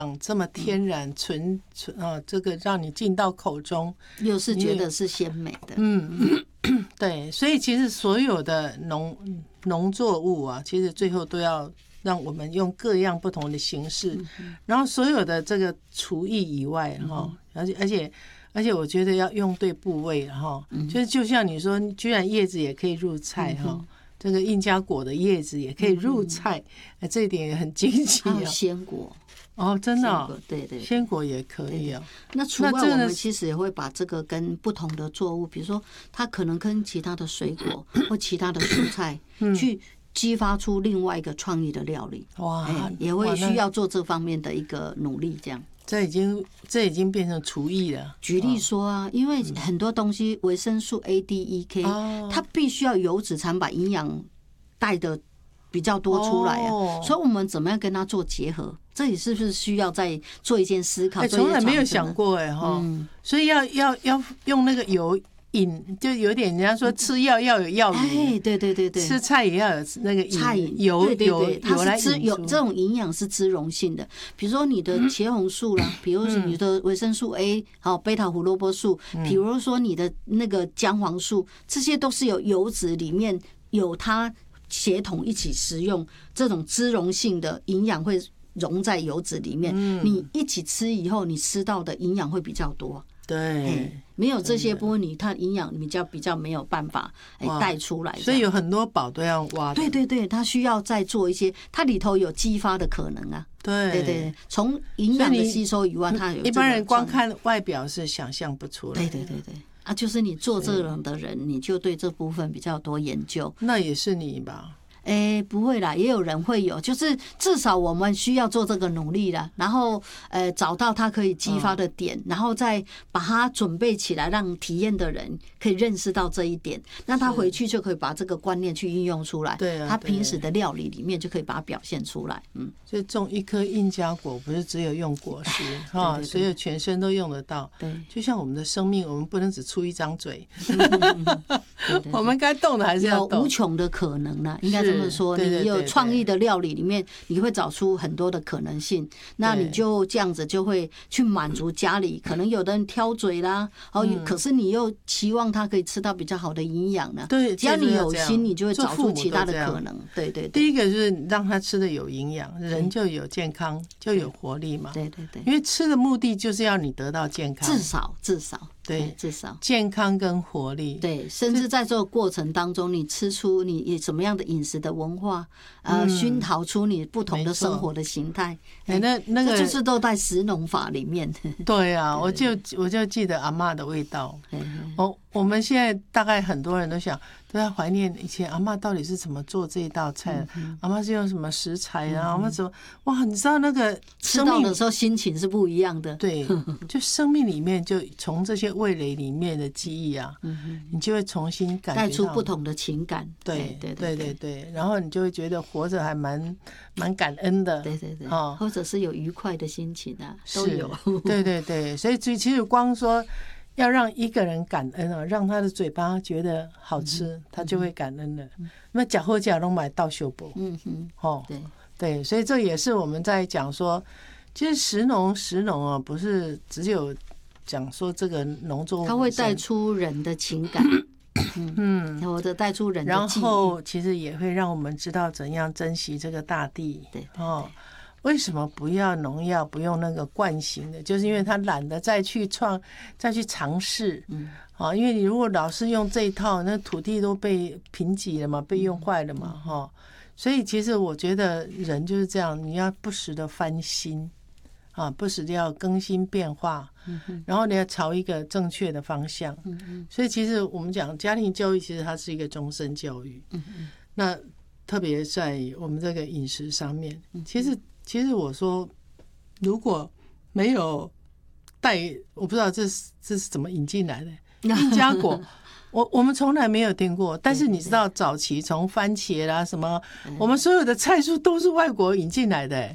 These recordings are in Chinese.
这么天然纯这个让你进到口中， 又是觉得是鲜美的。 对，所以其实所有的农作物啊，其实最后都要让我们用各样不同的形式，然后所有的这个厨艺以外哈，而且我觉得要用对部位哈，就像你说，居然叶子也可以入菜哈。这个印加果的叶子也可以入菜，这一点也很惊奇啊！ 还有鲜果哦，真的哦， 对， 鲜果也可以啊。 那除外，我们其实也会把这个跟不同的作物，比如说它可能跟其他的水果或其他的蔬菜去激发出另外一个创意的料理。哇，也会需要做这方面的一个努力，这样。 这已经变成厨艺了。 举例说啊，因为很多东西维生素 A、D、E、K， 它必须要油脂才能把营养带的比较多出来啊。所以我们怎么样跟它做结合？这里是不是需要再做一件思考？ 从来没有想过哈。所以要用那个油。就有点人家说吃药要有药引， 对， 吃菜也要有那个菜油它是有这种营养是脂溶性的，比如说你的茄红素啦，比如说你的维生素 A， 好贝塔胡萝卜素，比如说你的那个姜黄素，这些都是有油脂里面有它协同一起食用，这种脂溶性的营养会溶在油脂里面，你一起吃以后，你吃到的营养会比较多。 对， 没有这些部分，它营养比较没有办法带出来， 所以有很多宝都要挖。 对，它需要再做一些，它里头有激发的可能啊。对，从营养的吸收以外，它有一般人光看外表是想象不出来。 对啊，就是你做这种的人，你就对这部分比较多研究。 那也是你吧？ 不会啦，也有人会有，就是至少我们需要做这个努力啦，然后找到它可以激发的点，然后再把它准备起来，让体验的人可以认识到这一点，那他回去就可以把这个观念去运用出来， 对啊， 他平时的料理里面就可以把它表现出来。 所以种一颗印加果不是只有用果实哈，所以全身都用得到。对，就像我们的生命，我们不能只出一张嘴，我们该动的还是要动， 有无穷的可能呢，应该这么说。你有创意的料理里面，你会找出很多的可能性，那你就这样子就会去满足家里可能有的人挑嘴啦，可是你又期望他可以吃到比较好的营养呢。 对， 只要你有心，你就会找出其他的可能。对， 第一个就是让他吃的有营养，人就有健康，就有活力嘛。 对， 因为吃的目的就是要你得到健康， 至少。对，至少健康跟活力。 对，甚至在这个过程当中，你吃出你什么样的饮食的文化，熏陶出你不同的生活的形态。那个就是都在食农法里面。 对啊，我就记得阿嬷的味道。我们现在大概很多人都在怀念以前阿嬷到底是怎么做这一道菜，阿嬷是用什么食材啊？阿嬷怎么哇？你知道那个吃到的时候心情是不一样的。 对，就生命里面就从这些味蕾里面的记忆啊，你就会重新感觉到带出不同的情感。对， 然后你就会觉得活着还蛮感恩的。 对，或者是有愉快的心情啊，都有。 对，所以其实光说要让一个人感恩啊，让他的嘴巴觉得好吃，他就会感恩了。那假货假拢买到修补。对，所以这也是我们在讲说，其实食农啊，不是只有讲说这个农作物， 它会带出人的情感，或者带出人的记忆， 然后其实也会让我们知道怎样珍惜这个大地。 对。 为什么不要农药，不用那个惯性的？就是因为他懒得再去尝试。因为你如果老是用这一套，那土地都被贫瘠了嘛，被用坏了嘛，所以其实我觉得人就是这样，你要不时的翻新不时的要更新变化，然后你要朝一个正确的方向。所以其实我们讲家庭教育，其实它是一个终身教育。那特别在我们这个饮食上面，其实我说，如果没有我不知道这是怎么引进来的印加果，我们从来没有听过。但是你知道，早期从番茄啦什么，我们所有的菜蔬都是外国引进来的。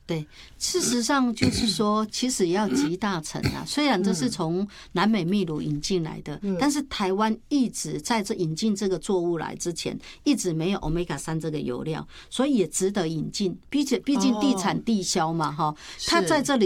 对，事实上就是说，其实也要集大成啊。虽然这是从南美秘鲁引进来的，但是台湾一直在这引进这个作物来之前，一直没有 Omega-3这个油料，所以也值得引进。毕竟地产地销嘛，哈，它在这里。